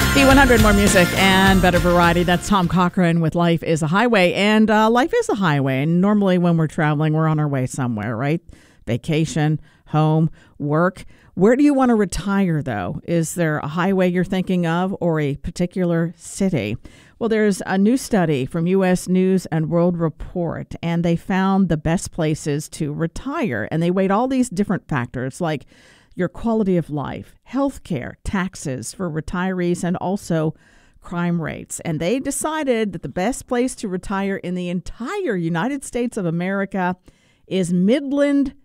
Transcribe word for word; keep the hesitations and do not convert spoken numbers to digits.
B one hundred, more music and better variety. That's Tom Cochrane with Life is a Highway. And uh, life is a highway. And normally when we're traveling, we're on our way somewhere, right? Vacation, home, work. Where do you want to retire, though? Is there a highway you're thinking of or a particular city? Well, there's a new study from U S News and World Report, and they found the best places to retire. And they weighed all these different factors like your quality of life, health care, taxes for retirees, and also crime rates. And they decided that the best place to retire in the entire United States of America is Midland,